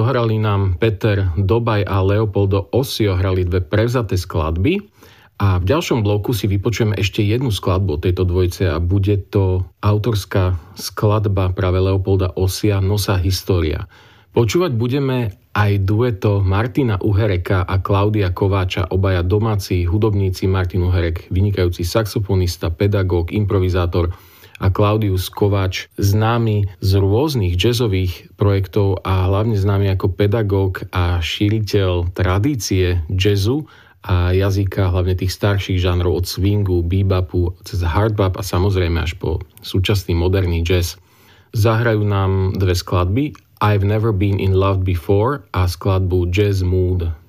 Dohrali nám Peter Dobaj a Leopoldo Ossio, hrali dve prevzaté skladby. A v ďalšom bloku si vypočujeme ešte jednu skladbu od tejto dvojice a bude to autorská skladba práve Leopolda Ossia Nosa História. Počúvať budeme aj dueto Martina Uhereka a Klaudia Kováča, obaja domáci hudobníci. Martin Uherek, vynikajúci saxofonista, pedagóg, improvizátor, a Klaudius Kováč, známy z rôznych jazzových projektov a hlavne známy ako pedagóg a šíriteľ tradície jazzu a jazyka, hlavne tých starších žánrov od swingu, bebopu, cez hardbop a samozrejme až po súčasný moderný jazz. Zahrajú nám dve skladby, I've Never Been in Love Before a skladbu Jazz Mood.